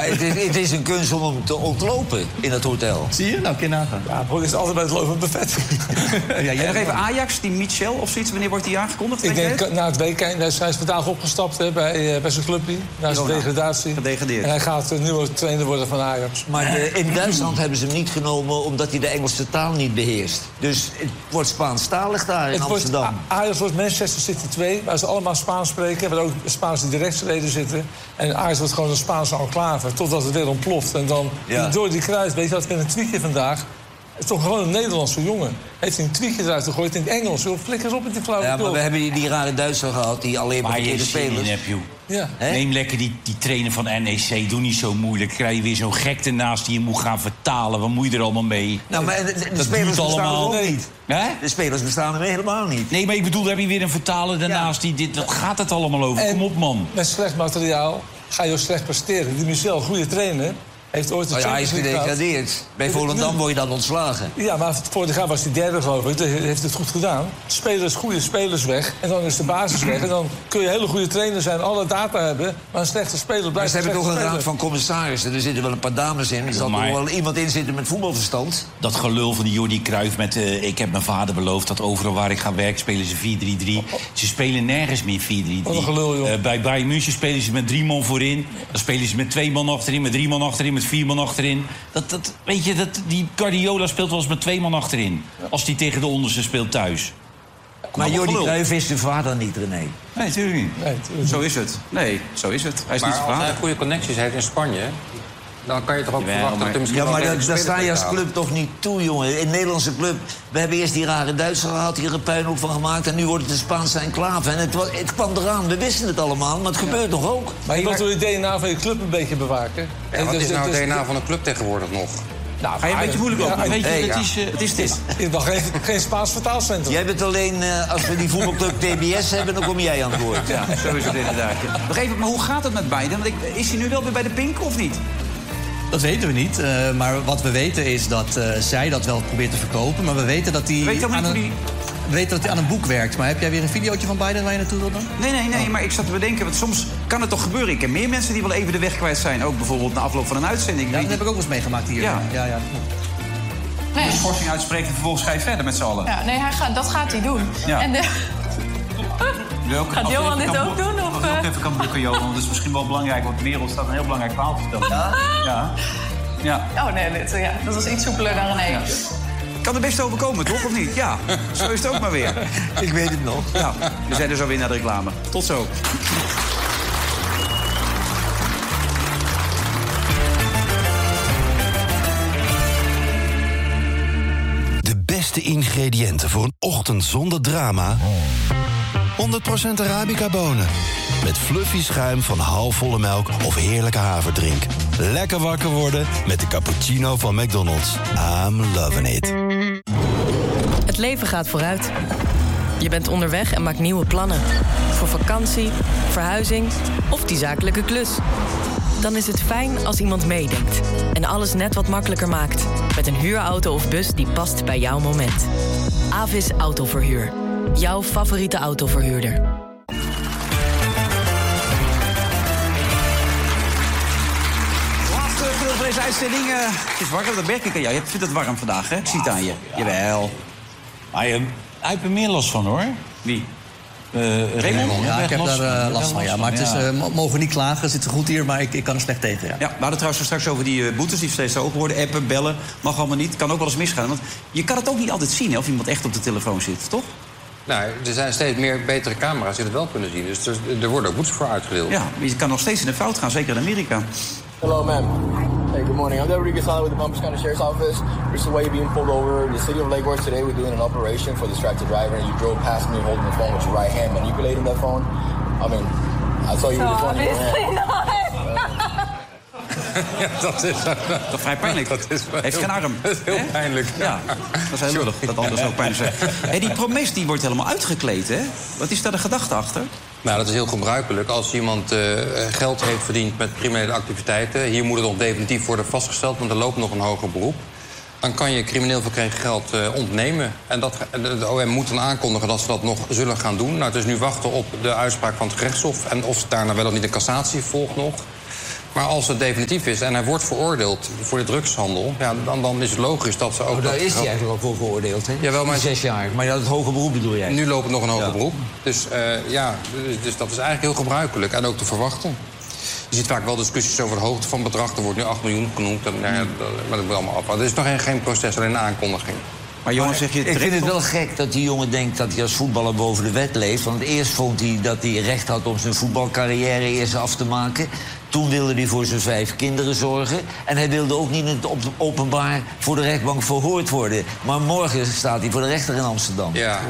het is een kunst om hem te ontlopen in het hotel. Zie je? Nou, kun je nagaan. Ja, het is altijd bij het lopen buffet. Ja, jij nog even Ajax, die Michel of zoiets. Wanneer wordt die aangekondigd? Ik denk na het WK. Hij is vandaag opgestapt bij zijn clubje. Na zijn degradatie. Gedegradeerd. En hij gaat een nieuwe trainer worden van Ajax. Maar in Duitsland hebben ze hem niet genomen omdat hij de Engelse taal niet beheerst. Dus het wordt Spaanstalig daar in Amsterdam. Ajax wordt Manchester City 2, waar ze allemaal Spaans spreken. Waar ook Spaanse directieleden zitten. En Ajax wordt gewoon een Spaanse enclave. Totdat het weer ontploft. En dan door die kruis, weet je wat, met een tweetje vandaag. Het is toch gewoon een Nederlandse jongen. Heeft hij een tweetje eruit gegooid in het Engels. Flikker eens op met die flauwe. Ja, maar we hebben die rare Duitser gehad die alleen maar verkeerde spelers. Ja. Neem lekker die trainer van NEC, doe niet zo moeilijk. Krijg je weer zo'n gek ernaast die je moet gaan vertalen. Wat moet je er allemaal mee? Nou, maar de spelers bestaan er ook niet. Hè? De spelers bestaan er helemaal niet. Nee, maar ik bedoel, daar heb je weer een vertaler daarnaast. Wat gaat het allemaal over? Kom op, man. Met slecht materiaal ga je ook slecht presteren. Die Michel, goede trainer, heeft ooit hij is gedegradeerd. Bij Volendam word je dan ontslagen. Ja, maar vorig jaar was hij derde, geloof ik. Heeft het goed gedaan. Goede spelers weg. En dan is de basis weg. En dan kun je een hele goede trainer zijn, alle data hebben. Maar een slechte speler blijft. Maar ze hebben toch een raad van commissarissen. Er zitten wel een paar dames in. Er zal toch wel iemand in zitten met voetbalverstand. Dat gelul van die Jordi Cruijff met... ik heb mijn vader beloofd dat overal waar ik ga werken spelen ze 4-3-3. Ze spelen nergens meer 4-3-3. Wat een gelul, joh. Bij Bayern München spelen ze met 3 man voorin. Dan spelen ze met 2 man achterin, met 3 man achterin, met 4 man achterin. Weet je, die Guardiola speelt wel eens met 2 man achterin. Als die tegen de onderste speelt thuis. Maar Jordi Cruijff is de vader niet, René. Nee, natuurlijk niet. Zo is het. Nee, zo is het. Hij is niet zijn vader. Als hij goede connecties heeft in Spanje, dan kan je toch ook verwachten dat hij misschien... Ja, maar daar sta je als club toch niet toe, jongen. In Nederlandse club, we hebben eerst die rare Duitser gehad... die er een puinhoop van gemaakt... en nu wordt het de Spaanse enclave. En het kwam eraan, we wisten het allemaal, maar het gebeurt toch ook? Maar je wilt toch het DNA van je club een beetje bewaken? Ja, wat is nou het DNA van een club tegenwoordig nog? Nou, ga je een beetje moeilijk op. Weet je, het is dit. Ik nog geen Spaans vertaalcentrum. Jij bent alleen, als we die voetbalclub TBS hebben, dan kom jij aan het woord. Ja, zo is het inderdaad. Nog even, maar hoe gaat het met beiden? Is hij nu wel weer bij de Pink of niet? Dat weten we niet. Maar wat we weten is dat zij dat wel probeert te verkopen. Maar we weten dat hij aan een boek werkt. Maar heb jij weer een videootje van Biden waar je naartoe wil dan? Nee, maar ik zat te bedenken. Want soms kan het toch gebeuren. Ik ken meer mensen die wel even de weg kwijt zijn. Ook bijvoorbeeld na afloop van een uitzending. Ja, dat heb ik ook eens meegemaakt hier. Ja. Nee. De schorsing uitspreken en vervolgens ga je verder met z'n allen. Ja, nee, dat gaat hij doen. Ja. En gaat Johan dit ook doen? Of ook even kan boeken, Johan. Want dat is misschien wel belangrijk. Want de wereld staat een heel belangrijk verhaal te vertellen. Ja. Oh nee, dat was iets soepeler dan René. Ja. Kan er best overkomen, toch? Of niet? Ja, zo is het ook maar weer. Ik weet het nog. Ja, we zijn er zo weer naar de reclame. Tot zo. De beste ingrediënten voor een ochtend zonder drama... 100% Arabica bonen. Met fluffy schuim van halfvolle melk of heerlijke haverdrink. Lekker wakker worden met de cappuccino van McDonald's. I'm loving it. Het leven gaat vooruit. Je bent onderweg en maakt nieuwe plannen. Voor vakantie, verhuizing of die zakelijke klus. Dan is het fijn als iemand meedenkt. En alles net wat makkelijker maakt. Met een huurauto of bus die past bij jouw moment. Avis Autoverhuur. Jouw favoriete autoverhuurder. Laatste gedeelte van deze uitzending. Het is warm, dat merk ik aan jou. Je vindt het warm vandaag, hè? Ik zie het aan je. Jawel. Maar hij heeft er meer last van, hoor. Wie? Raymond? Ja, ik heb daar last van, ja. Maar het is, mogen niet klagen, zit goed hier, maar ik kan er slecht tegen, ja. Ja, we hadden trouwens straks over die boetes die steeds hoger worden. Appen, bellen, mag allemaal niet. Kan ook wel eens misgaan. Want je kan het ook niet altijd zien, hè, of iemand echt op de telefoon zit, toch? Nou, er zijn steeds meer betere camera's die het wel kunnen zien. Dus er worden ook boetes voor uitgedeeld. Ja, maar je kan nog steeds in de fout gaan, zeker in Amerika. Hello, ma'am. Hey, good morning. I'm Deputy Gasala with the Bumpers County Sheriff's Office. Recently, why you're being pulled over. The city of Lake Worth today, we're doing an operation for distracted driver, and you drove past me holding the phone with your right hand, manipulating that phone. I mean, I saw you with the phone in your hand. Ja, dat is vrij pijnlijk. Dat is heeft geen arm. Dat is heel pijnlijk. Ja, dat is heel lullig. Dat anders ook pijn zegt. Hey, die promes die wordt helemaal uitgekleed, hè? Wat is daar de gedachte achter? Nou, dat is heel gebruikelijk. Als iemand geld heeft verdiend met criminele activiteiten... hier moet het nog definitief worden vastgesteld, want er loopt nog een hoger beroep... dan kan je crimineel verkregen geld ontnemen. En de OM moet dan aankondigen dat ze dat nog zullen gaan doen. Nou, het is nu wachten op de uitspraak van het gerechtshof... en of daarna wel of niet een cassatie volgt nog. Maar als het definitief is en hij wordt veroordeeld voor de drugshandel... Ja, dan is het logisch dat ze ook... Daar is hij eigenlijk al voor veroordeeld, hè? Jawel, maar 6 jaar. Maar ja, het hoger beroep bedoel jij? Nu loopt nog een hoger beroep. Dus dus dat is eigenlijk heel gebruikelijk en ook te verwachten. Je ziet vaak wel discussies over de hoogte van bedrag. Er wordt nu 8 miljoen genoemd, maar dat wil allemaal af. Er is nog geen proces, alleen een aankondiging. Maar jongens, zeg je ik vind het wel gek dat die jongen denkt dat hij als voetballer boven de wet leeft. Want eerst vond hij dat hij recht had om zijn voetbalcarrière eerst af te maken. Toen wilde hij voor zijn 5 kinderen zorgen. En hij wilde ook niet in het openbaar voor de rechtbank verhoord worden. Maar morgen staat hij voor de rechter in Amsterdam. Ja,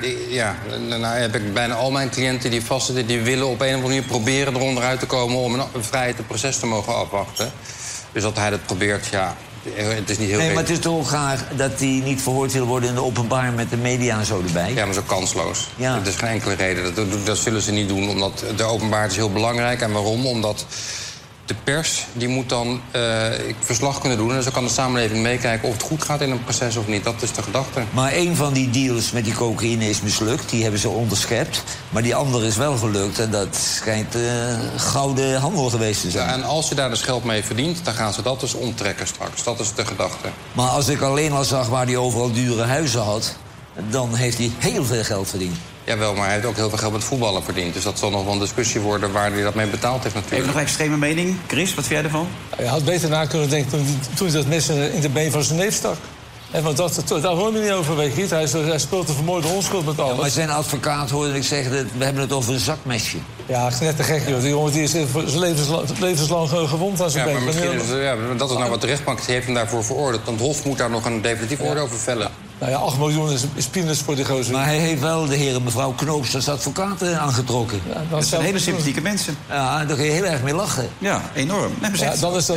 nou heb ik bijna al mijn cliënten die vastzitten... die willen op een of andere manier proberen eronder uit te komen... om een vrij proces te mogen afwachten. Dus dat hij dat probeert, ja... Het is niet heel nee, maar het is toch graag dat hij niet verhoord wil worden in de openbaar met de media en zo erbij. Ja, maar zo kansloos. Ja. Dat is geen enkele reden. Dat zullen ze niet doen, omdat de openbaarheid is heel belangrijk. En waarom? Omdat de pers die moet dan verslag kunnen doen... en zo kan de samenleving meekijken of het goed gaat in een proces of niet. Dat is de gedachte. Maar een van die deals met die cocaïne is mislukt. Die hebben ze onderschept. Maar die andere is wel gelukt. En dat schijnt gouden handel geweest te zijn. Ja, en als je daar dus geld mee verdient, dan gaan ze dat dus omtrekken straks. Dat is de gedachte. Maar als ik alleen al zag waar hij overal dure huizen had... dan heeft hij heel veel geld verdiend. Jawel, maar hij heeft ook heel veel geld met voetballen verdiend. Dus dat zal nog wel een discussie worden waar hij dat mee betaald heeft natuurlijk. Even nog een extreme mening. Chris, wat vind jij ervan? Hij had beter na kunnen denken toen hij dat mes in de been van zijn neef stak. Want daar hoor je niet over, weet je niet. Hij speelt de vermoorde onschuld met alles. Ja, maar zijn advocaat hoorde ik zeggen, we hebben het over een zakmesje. Ja, het is net te gek, joh. Die jongen die is levenslang gewond aan zijn been. Maar dat is nou wat de rechtbank heeft hem daarvoor veroordeeld. Want het Hof moet daar nog een definitief oordeel over vellen. Nou ja, 8 miljoen is peanuts voor die gozer. Maar hij heeft wel de heer en mevrouw Knoops als advocaat aangetrokken. Ja, dat zijn hele sympathieke mensen. Ja, daar kun je heel erg mee lachen. Ja, enorm. Ja,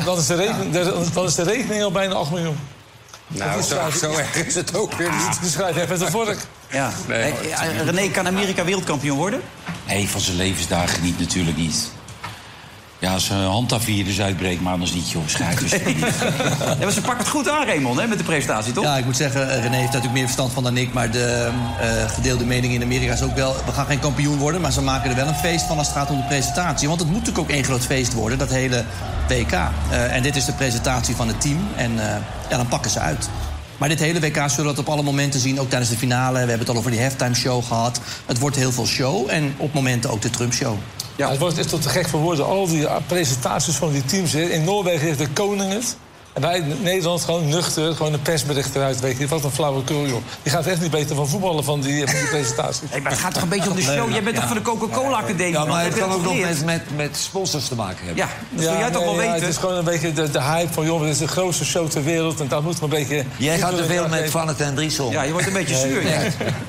dan is de rekening al bijna 8 miljoen. Nou, zo erg is het ook weer niet. Die schrijft even met een vork. Ja. Nee. René, kan Amerika wereldkampioen worden? Nee, van zijn levensdagen niet, natuurlijk niet. Ja, als een handtavirus uitbreekt, maar anders niet, joh. Schrijf dus niet. Ja, maar ze pakken het goed aan, Raymond, hè, met de presentatie, toch? Ja, ik moet zeggen, René heeft natuurlijk meer verstand van dan ik... maar de gedeelde mening in Amerika is ook wel... we gaan geen kampioen worden, maar ze maken er wel een feest van... als het gaat om de presentatie. Want het moet natuurlijk ook één groot feest worden, dat hele WK. En dit is de presentatie van het team. En dan pakken ze uit. Maar dit hele WK zullen we dat op alle momenten zien, ook tijdens de finale. We hebben het al over die halftime show gehad. Het wordt heel veel show en op momenten ook de Trump-show. Ja, het is tot te gek voor woorden. Al die presentaties van die teams. In Noorwegen heeft de koning het. En wij in Nederland gewoon nuchter, gewoon een persbericht eruit. Weet je, wat een flauwekul, joh. Die gaat echt niet beter van voetballen van die presentaties. Hey, maar het gaat toch een beetje om de show? Jij bent toch van de Coca-Cola-academie? Ja, maar het kan ook nog met sponsors te maken hebben. Ja, dat wil jij toch wel weten? Het is gewoon een beetje de hype van, joh, dit is de grootste show ter wereld. En daar moet we een beetje... Jij gaat te veel met Van het en Driesel. Ja, je wordt een beetje zuur. Ja.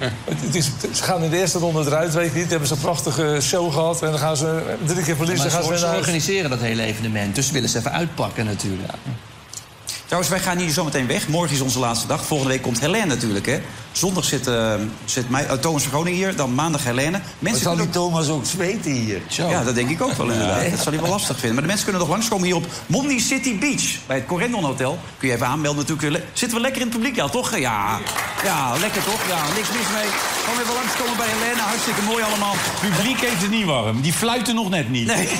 Ze gaan in de eerste ronde eruit, weet je niet. Hebben ze een prachtige show gehad. En dan gaan ze 3 keer verliezen. Maar ze organiseren dat hele evenement. Dus ze willen ze even uitpakken natuurlijk. Ja. Trouwens, wij gaan hier zo meteen weg. Morgen is onze laatste dag. Volgende week komt Helene natuurlijk, hè. Zondag zit Thomas van Groningen hier. Dan maandag Helene. Mensen zal die Thomas ook zweten hier? Zo. Ja, dat denk ik ook wel inderdaad. Dat zal hij wel lastig vinden. Maar de mensen kunnen nog langskomen hier op Mondi City Beach. Bij het Corendon Hotel. Kun je even aanmelden natuurlijk. Zitten we lekker in het publiek, ja, toch? Ja, lekker toch? Ja, niks mis mee. Gewoon even langskomen bij Helene. Hartstikke mooi allemaal. Het publiek heeft het niet warm. Die fluiten nog net niet. Nee.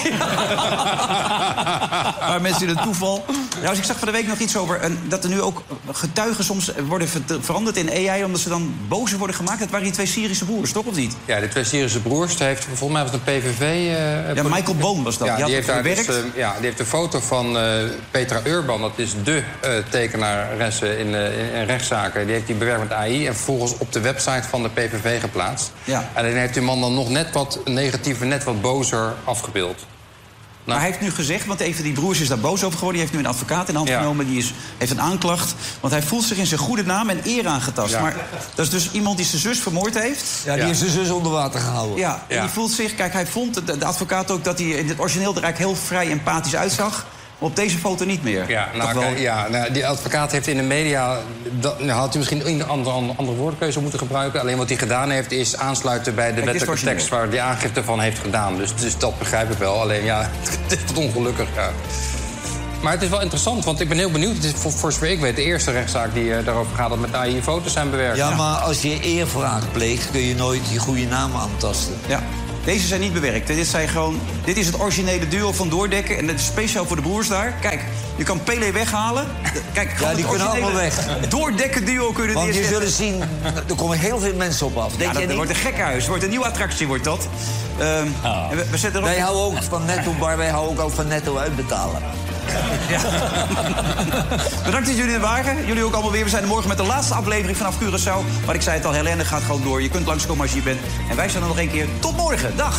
Maar mensen in het toeval. Nou, ik zag van de week nog iets over... dat er nu ook getuigen soms worden veranderd in AI... omdat ze dan bozer worden gemaakt. Dat waren die 2 Syrische broers, toch of niet? Ja, de 2 Syrische broers. Volgens mij was het een PVV... ja, Michael Boon was dat. Ja, die heeft daar dus, die heeft een foto van Petra Urban. Dat is de tekenaresse in rechtszaken. Die heeft die bewerkt met AI... en vervolgens op de website van de PVV geplaatst. Ja. En dan heeft die man dan nog net wat negatiever, net wat bozer afgebeeld. Maar hij heeft nu gezegd, want een van die broers is daar boos over geworden... die heeft nu een advocaat in hand genomen, die heeft een aanklacht... want hij voelt zich in zijn goede naam en eer aangetast. Ja. Maar dat is dus iemand die zijn zus vermoord heeft. Ja, die heeft zijn zus onder water gehouden. Ja, en die voelt zich... Kijk, hij vond, de advocaat ook, dat hij in het origineel er eigenlijk heel vrij empathisch uitzag... op deze foto niet meer. Ja, die advocaat heeft in de media... had hij misschien een andere woordkeuze moeten gebruiken. Alleen wat hij gedaan heeft, is aansluiten bij de wettelijke tekst... waar hij aangifte van heeft gedaan. Dus dat begrijp ik wel. Alleen ja, het is wat ongelukkig, ja. Maar het is wel interessant, want ik ben heel benieuwd. Het is voor zover ik weet de eerste rechtszaak die daarover gaat... dat met AI foto's zijn bewerkt. Ja, maar als je eervraag pleegt, kun je nooit je goede naam aantasten. Ja. Deze zijn niet bewerkt. Dit is het originele duo van Doordekken. En dat is speciaal voor de broers daar. Kijk, je kan Pelé weghalen. Kijk, ja, die kunnen allemaal weg. Doordekken duo kunnen Want die je zullen zien, er komen heel veel mensen op af. Ja, dat wordt een gekhuis. Het wordt een nieuwe attractie, wordt dat. We zetten wij houden ook van netto bar, wij houden ook van netto uitbetalen. Ja. Bedankt dat jullie er waren. Jullie ook allemaal weer. We zijn er morgen met de laatste aflevering vanaf Curaçao. Maar ik zei het al, Helene gaat gewoon door. Je kunt langskomen als je hier bent. En wij zijn er nog een keer. Tot morgen. Dag.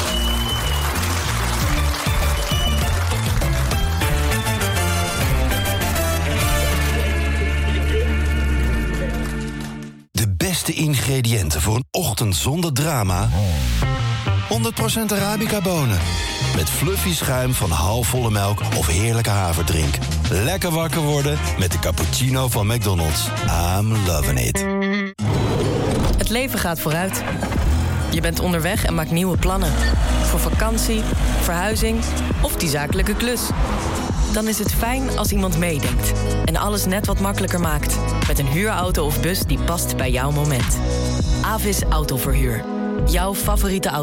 De beste ingrediënten voor een ochtend zonder drama... 100% Arabica bonen. Met fluffy schuim van halfvolle melk of heerlijke haverdrink. Lekker wakker worden met de cappuccino van McDonald's. I'm loving it. Het leven gaat vooruit. Je bent onderweg en maakt nieuwe plannen. Voor vakantie, verhuizing of die zakelijke klus. Dan is het fijn als iemand meedenkt. En alles net wat makkelijker maakt. Met een huurauto of bus die past bij jouw moment. Avis Autoverhuur. Jouw favoriete auto.